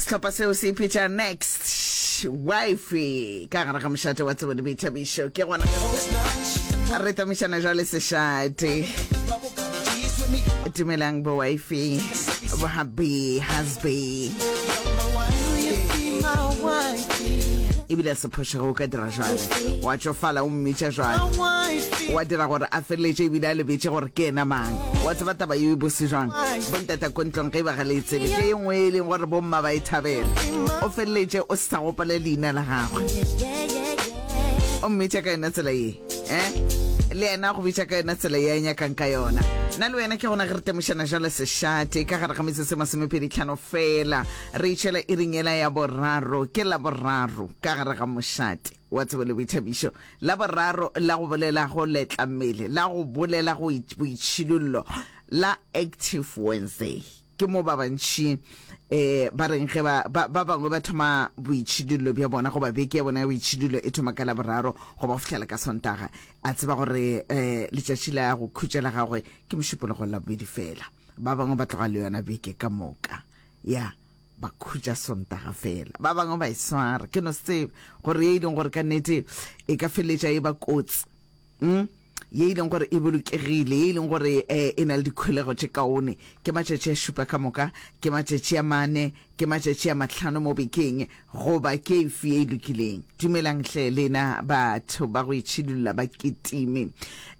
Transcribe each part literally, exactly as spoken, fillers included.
Sehlopha seo se ipitša next wifey ka gare ga mošate wa tsebo le boithabišo ke gona re tamišana jale sešate dumelang bo wifey bo happy husband ebile se phosha go ka dira jwale wa tšofala o mmitša jwale wa dira gore a feleletše ebile a lebetše gore ke ena mang wa tseba taba yo e bose jwang bontata ko ntlong ge e baga letsebe ke e nngwe e leng gore bomma ba e thabela o feleletše o sa gopale leina la gagwe o mmitša ka yona tsela ye eh le ena go bitša ka yona tsela ye a nyakang ka yona nna le wena ke gona ge re temošana jale sešate ka gare ga metsotso e masomepedi tlhano fela re itšhela e ringela ya boraro ke la boraro ka gare ga mošate wa tsebo le boithabišo la boraro la go bolela go letla mmele la go bolela go boitšhidullo la Active Wednesday ke mo ba bantši eh ba reng ge ba ba bangwe ba thoma boitšhidullo bja bona go ba beke ya bona ya boitšhidullo e thoma ka la boraro go ba fitlhela ka Sontaga a tseba gore eh letšatši la go khutšela gagwe ke mošupologo la bobedi fela ba bangwe ba tloga le yona beke ka moka ya ba khutša Sontaga fela ba bangwe ba e swara ke no se gore e leng gore ka nnete e ka feleletša e ba kotsi mm ye e leng gore e bolokegile ye e leng gore eh e na le dikholego tše kaone ke matšatši a šupa ka moka ke matšatši a mane ke matšatši a matlhano mo bekeng goba ke efe e lokileng dumelang hle lena batho ba go itšhidulla ba ketime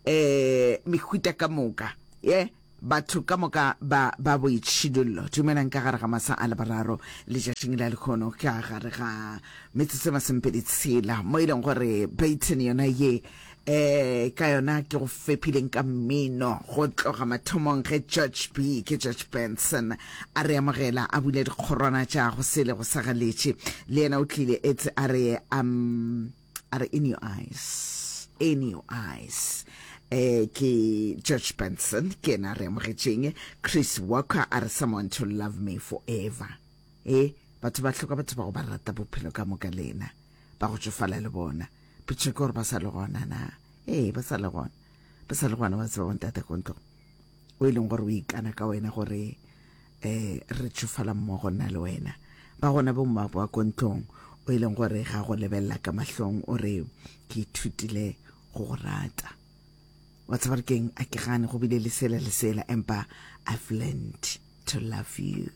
eh mehuta ka moka ye batho ka moka ba ba bo itšhidullo dumelang ka gare ga masa a le bararo le tšatšing la lekgono ka gare ga metsotso masempedi tshela mo e leng gore baiten yona ye eh ka yona ke go fepileng ka mmino go tloga mathomong ge George B ke George Benson a re amogela a bule dikgorwana tša go sele go sagaletše le yena o tlile etse a re um a re in your eyes in your eyes eh ke George Benson ke na re amogetšeng Chris Walker a re someone to love me forever eh batho ba hloka batho ba go ba rata bophelo ka moka lena ba go tšofala le bona pitše gore ba sa le gona na eh ba sa le gona ba sa le gona ba tseba ntata konto o ileng gore o ikana ka wena gore eh re tšofala mmogo nna le wena ba gona bo mma ba kontlong o ileng gore ga go lebella ka mahlong o re ke ithutile go rata wa tseba keng a ke gane go bile le sela le sela empa I've learned to love you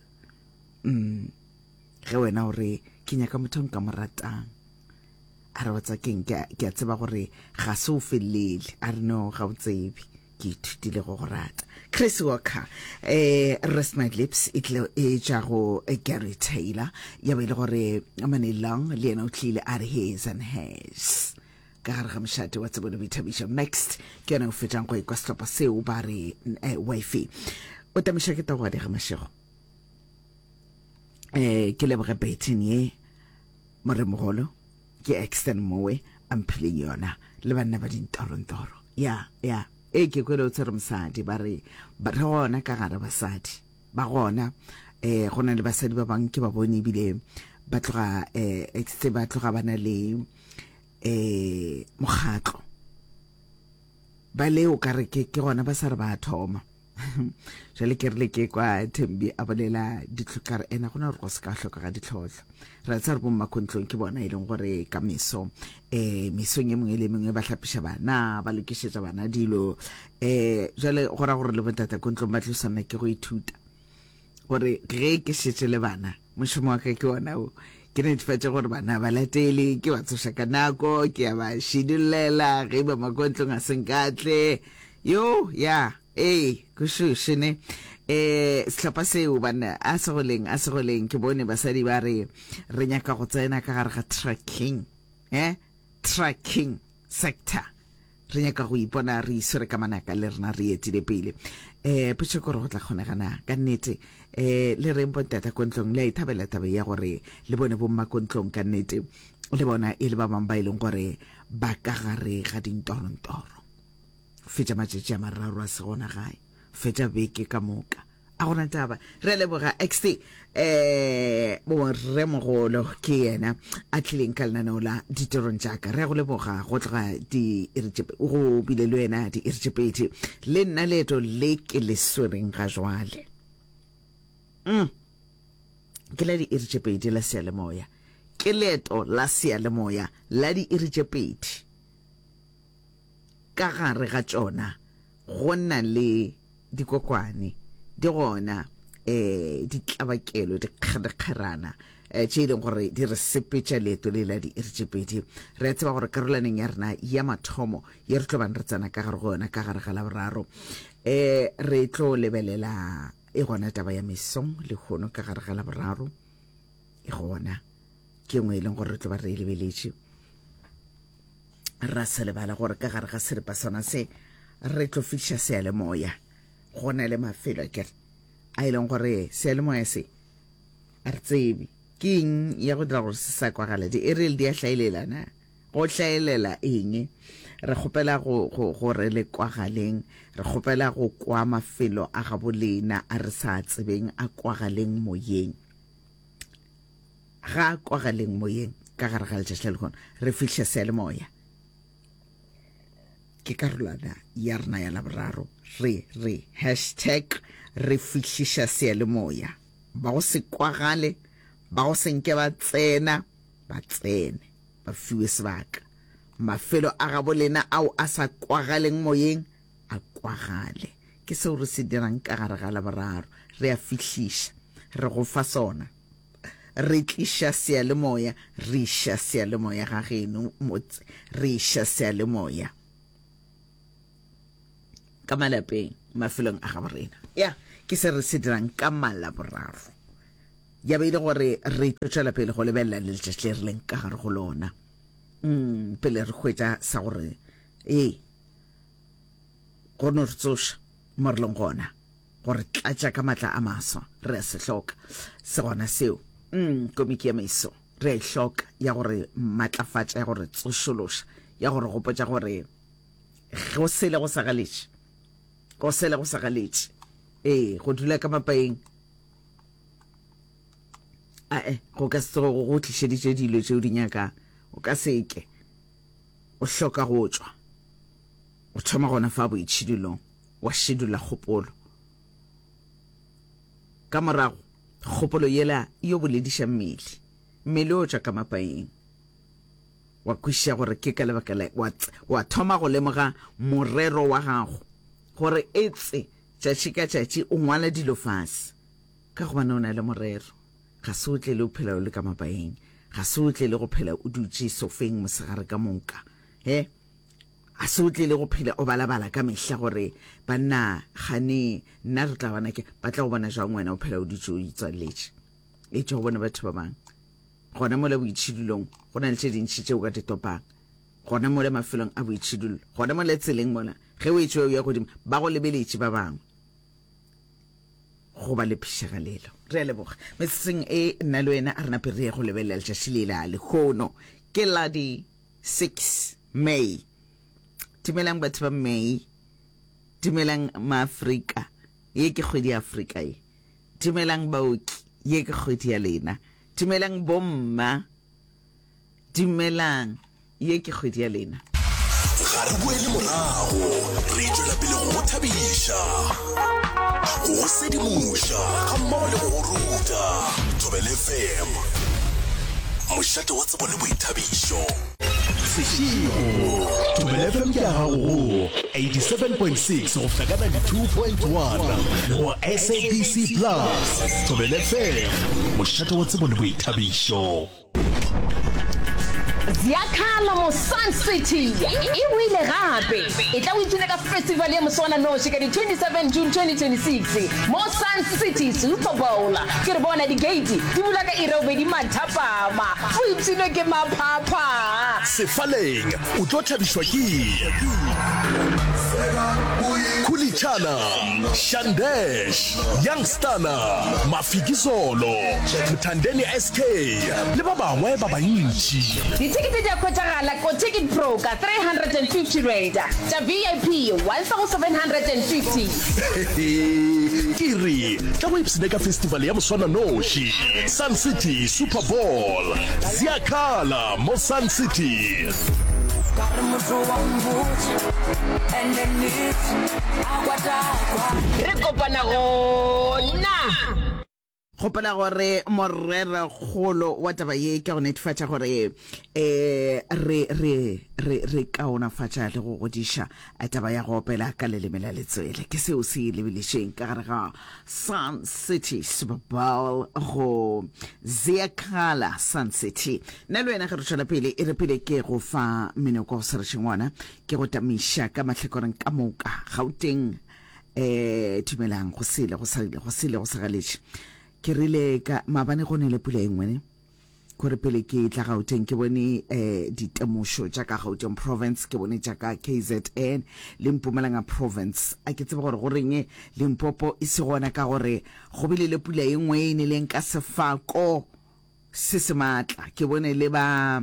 mm ge wena o re ke nyaka motho nka mo ratang a re watsa keng ke a tseba gore ga se o felele a re no ga o tsebe ke ithutile go go rata Chris Walker eh Rest My Lips itle e ja go Gary Taylor ya be le gore amane long le ena o tlile a re his and hers ka gare ga mošate wa tsebo le boithabišo next ke yona o fetang go ikwa sehlopha seo ba re wifey o tamiša ke tago ga mašego eh ke leboge baiting ye more mogolo ke extend mowe ampileng yona le banna ba dintorontoro ya ya e ke kwele o tsere mosadi ba re ba gona ka gare basadi ba gona eh gona le basadi ba bang ke ba bone bile ba tloga eh exte ba tloga bana le eh mogatlo ba le o ka re ke ke gona ba sa re ba thoma jale ke re ke kwa Thembi a bolela ditlhokare ena gona re go se ka hloka ga ditlhotlho ra tsa re bo makontlong ke bona e leng gore ka miso eh misong e mongwe le mongwe ba hlapisha bana ba lokišetša bana dilo eh jale gora gore le bontata kontlong ba tlusana ke go ithuta gore ge ke šetše le bana mošomo wa ka ke ona o ke netefatša gore bana ba latele ke ba tsoša ka nako ke a ba šidullela ge ba makontlong a senkatle yo ya eh kushishine eh sehlopha seo bana a se goleng a se goleng ke bone basadi ba re re nyaka go tsena ka gare ga tracking eh tracking sector re nyaka go ipona re isore ka manaka le rena re etile pele eh pitse go re go tla kgonegana ka nnete eh le re mpontata kontlong le ithabela tabe ya gore le bone bo makontlong ka nnete le bona e le ba mamba ile gore ba ka gare ga dintorontoro fetša matšatši a mararo a se gona gae fetša beke ka moka a gona taba re leboga xt eh bo re mogolo ke yena a tlileng ka lenaneo la ditirong tšaka re go leboga go tloga di go bile le wena di irjepeti le nna leeto le ke le swereng ga jwale mm ke la di iri tše pedi la seyalemoya ke leeto la seyalemoya la di iri tše pedi ka gare ga tšona go nna le dikokwane di gona eh ditlabakelo dikgedikgerana eh tše leng gore di re sepetša leeto le la di iri tše pedi re tseba gore karolaneng ya rena ya mathomo ye re tlo bang re tsena ka gare go yona ka gare ga la boraro eh re tlo lebelela e gona taba ya mesong le kgono ka gare ga la boraro e gona ke ngwe e leng gore re tlo ba re lebeletše ra se lebala gore ka gare ga seripa sona se re tlo fiša seyalemoya go na le mafelo kere a ileng gore seyalemoya se a re tsebe ke eng ya go dira gore se sa kwagala di erel di a hlaelelana go hlaelela eng re kgopela go gore le kwagaleng re kgopela go kwa mafelo a ga bolena a re sa tsebeng a kwagaleng moyeng ga kwagaleng moyeng ka gare ga letšatši le gona re fiša seyalemoya ke karolwana ya rena ya laboraro re re hashtag re fišiša seyalemoya ba go se kwagale ba go senke ba tsena ba tsene ba fiwe sebaka mafelo a ga bolena ao a sa kwagaleng moyeng a kwagale ke seo re se dirang ka gare ga laboraro re a fišiša re go fa sona re tliša seyalemoya re iša seyalemoya ga geno motse re iša seyalemoya ka malapeng mafelong a ga borena ya ke se re se dirang ka malaboraro ya beile gore re tšwela pele go lebelela le letšatši le re leng ka gare go lona mm pele re hwetša sa gore ee go no re tsoša mo re leng gona gore tlatša ka matla a maswa re a se hloka se gona seo mm komiki ya maiso re a hloka ya gore matlafatša ya gore tsošološa ya gore gopotša gore go sele go sa galetše go sele go sa galetše ee go dula ka mapaeng ae go ka se go go tlišeditše dilo tšeo di nyakang o ka seke o hloka go tšwa o thoma gona fa boitšhidulong wa šidula kgopolo ka morago kgopolo yela yo bolediša mmele mmele o tšwa ka mapaeng wa kwiša gore ke ka lebaka la wa thoma go lemoga morero wa gago gore etse tšatši ka tšatši o ngwala dilo fase ka gobane o na le morero ga se o tle le o phela o le ka mapaeng ga se o tle le go phela o dutše sofeng mosegare ka moka he a se o tle le go phela o balabala ka mehla gore banna gane nna re tla bana ke ba tla go bona jang wena o phela o dutše o itswaletše e tšwa go bona batho ba bang gona mo le boitšhidulong go na le tše dintšhi tšeo ka ditopang gona mo le mafelong a boitšhidulo gona mo le tseleng mola ge o etšwe o ya godimo ba go lebeletše ba bangwe go ba le phišagalelo re a leboga metseng e nna le wena a re nape re go lebelela letšatši le la lekgono ke la di six May timelang batho ba May timelang maafrika ye ke kgwedi ya Afrika ye timelang baoki ye ke kgwedi ya lena timelang bomma timelang ye ke kgwedi ya lena ga re boele morago re tšwela pele go thabiša go sedimoša ga mmogo le go ruta Thobela F M mošate wa tsebo le boithabišo seširo Thobela F M ke ya gago eighty-seven point six go feta ka ninety-two point one go S A B C Plus Thobela F M mošate wa tsebo le boithabišo Ziyakhala mo Sun City e wile gape e tla o itsene ka festival ya Moswana Noshi ka di twenty-seven June twenty twenty-six mo Sun City Super Bowl ke re bona di gate di bula ka irobe di mathapama o itsene ke maphapha sefaleng o tlo thabishwa ke Kulichana Shandesh Youngstana Mafikizolo Mthandeni S K le ba bangwe ba bantši Ticket ya kwetagala ko Ticket Broker three hundred fifty rand, ta V I P one thousand seven hundred fifty. Kiri, ka website festival ya Moswana Noshi, Sun City Super Bowl, Ziyakhala mo Sun City. Re kopana gona gopela gore morere kgolo wa taba ye ke go netefatša gore eh re re re re kaonafatša le go godiša taba ya go opela ka leleme la letswele ke seo se lebelešeng ka gare ga Sun City Super Bowl go Ziakala Sun City nna le wena ge re tšwela pele e re pele ke go fa menoko go serešeng ngwana ke go tamiša ka mahlakoreng ka moka Gauteng eh tumelang go sele go sele go sele go sagaletše ke rile ka mabane go ne le pula engwe gore pele ke tla Gauteng ke bone eh ditemošo tša ka Gauteng province ke bone tša ka K Z N le Mpumalanga province a ke tseba gore go reng Limpopo e se gona ka gore go bile le pula engwe ne le nka sefako se se matla ke bone le ba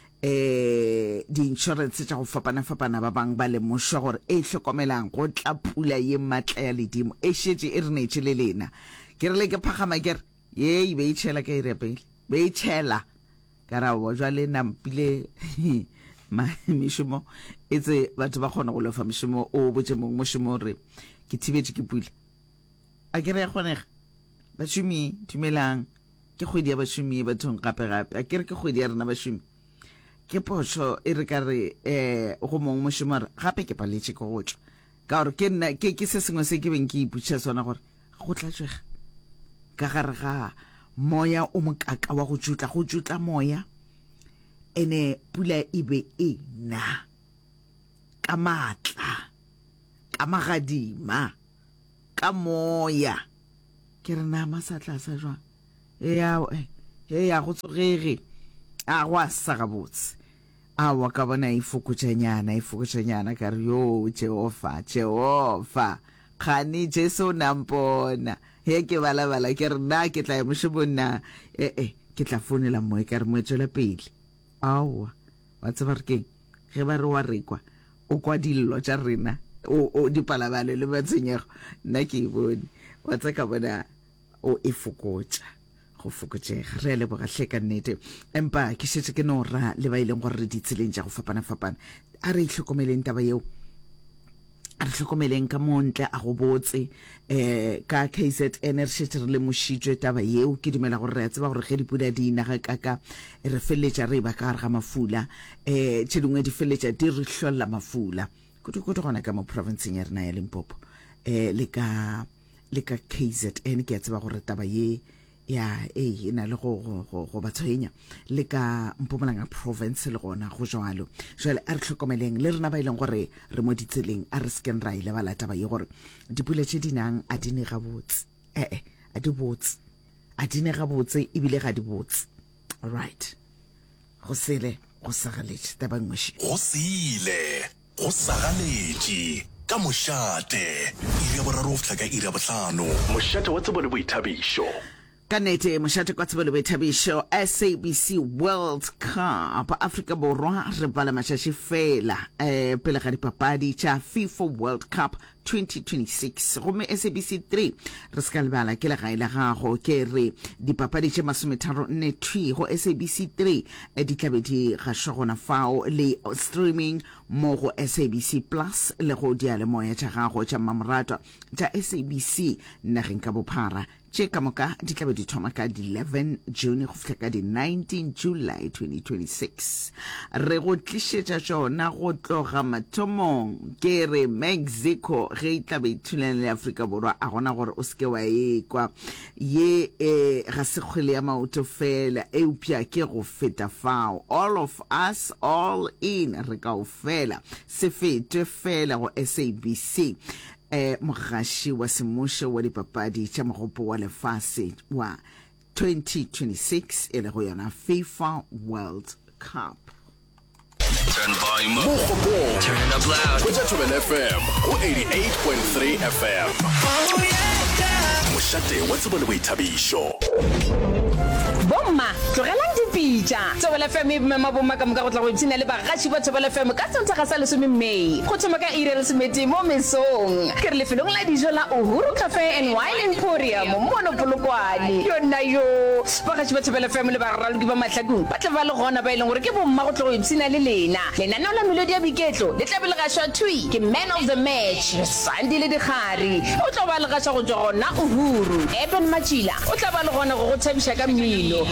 eh di insurance tša go fapana fapana ba bang ba le mošwa gore e hlokomelang go tla pula ye matla ya ledimo e šetše e re netše le lena ke re le ke phagama ke re ye e be e tšhela ka ire pele be e tšhela ka ra bo jwa le nampile mešomo e tse batho ba kgona go lefa mešomo o botse mong mošomo re ke thibetše ke pula a ke re ya kgonega bašomi dumelang ke kgwedi ya bašomi bathong gape-gape a ke re ke kgwedi ya rena bašomi ke potso e re ka re eh go mong mošomo re gape ke paletše ke go tšwa ka gore ke nna ke ke se sengwe se ke beng ke iputša sona gore go tlatšwega ka gare ga moya o mokaka wa go jutla go jutla moya ene pula e be e na ka matla ka magadima ka moya ke re na masatla sa jwa e ya e ya go tsogege a go sa gabotse a wa ka bona e fokotšanyana e fokotšanyana ka re yo Jehova Jehova khani Jesu nampona he ke bala bala ke re na ke tla mošobonna eh eh ke tla fonela moe ka re moetswela pele aowa wa tseba re keng ge ba re wa rekwa o kwa dillo tša rena o o dipalabale le matsenyego nna ke e bone wa tsa ka bona o e fokotša go fokotšega re le bogahle ka nnete empa ke šetše ke no ra le ba ileng gore re ditseleng tša go fapana fapana a re itlhokomeleng taba yeo a re hlokomeleng ka montle a go botse eh ka K Z N re šetše re le mošitšwe taba yeo ke dumela gore re a tseba gore ge dipula di naga kaka re feletša re ba ka gare ga mafula eh tše dingwe di feletša di re hlolla mafula kudu-kudu gona ka mo provinceng ya rena ya Limpopo eh le ka le ka K Z N ke a tseba gore taba ye ya eh ena le go go go batshwenya le ka Mpumalanga province le gona go jwalo jwale a re hlokomeleng le rena ba ileng gore re mo ditseleng a re sken ra ile ba lata ba ye gore dipula tše dinang a di ne gabotse eh eh a di botse a di ne gabotse e bile ga di botse all right go sele go sagaletše taba ngweši go sile go sagaletše ka mošate iri ya boraro go fihla ka iri ya bohlano mošate wa tsebo le boithabišo ka nete mošate kwa tsebo le boithabišo S A B C World Cup Africa borwa re bala matšatši fela eh pele ga dipapadi tša FIFA World Cup twenty twenty-six gomme S A B C three re ska lebala ke le gae la gago ke re dipapadi tše masometharo nne three go S A B C three di tlabe di gašwa gona fao le streaming mo go S A B C Plus le go dialemoya tša gago tša mmamoratwa tša S A B C nageng ka bophara tše ka moka di tlabe di thoma ka di eleven June go fihla ka di nineteen July twenty twenty-six re go tlišetša tšona go tloga mathomong ke re Mexico ge e tlabe ithulene le Afrika borwa a gona gore o seke wa ekwa ye eh ga se kgwele ya maoto fela e upša ke go feta fao all of us all in re ka o fela se fetwe fela go S A B C eh mogaši wa semušo wa dipapadi tša mogopo wa lefase wa twenty twenty-six e le go yona FIFA World Cup. Turn the volume up. Turn it up loud. Go to Thobela F M go eighty-eight point three F M. Oh yeah. Mošate wa tsebo le boithabišo. Bomma, tlogelang dipitša feature Thobela F M me maboma ka moka go tla go tsina le bagashi ba Thobela F M ka tsontsha ga sa le some May go thoma ka ire le semeti mo mesong ke re lefelong la dijo la Uhuru Cafe and Wine Emporium mo no Polokwane yona yo bagashi ba Thobela F M le ba raloki ba matlakung ba tla ba le gona ba ileng gore ke bomma go tla go tsina le lena lena no la melodi ya biketlo le tla be le ga shwa thui ke man of the match Sandile Dikgari o tla ba le ga shwa go tswa gona Uhuru Eben Machila o tla ba le gona go go tshabisha ka mmino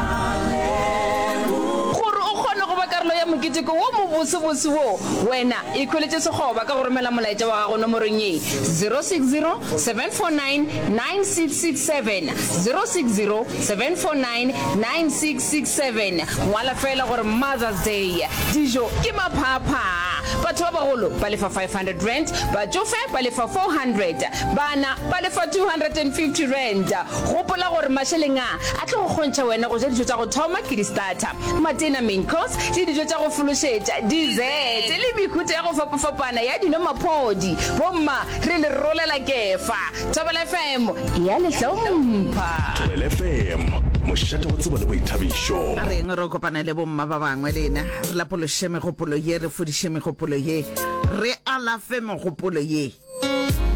ya mokiteko wo mo bosebose wo wena e kholetse segoba ka go romela molaetsa wa gago nomorong e zero six zero seven four nine nine six six seven zero six zero seven four nine nine six six seven ngwala fela gore Mother's Day dijo ke maphapha batho ba bagolo ba lefa five hundred rand ba jofe ba lefa four hundred bana ba lefa two hundred fifty rand gopola gore mashelenga a tlo go gontšha wena go ja dijo tsa go thoma ke di starter matena main course dijo tsa go folosetsa dessert le bikhuta ya go fapafapana ya dino maphodi bomma re le rolela kefa Thobela F M ya le hlompha Thobela F M moshate go tseba le boithabišo re ngwe re kopana le bomma ba bangwe lena re lapološe megopolo ye re fodiše megopolo ye re alafe megopolo ye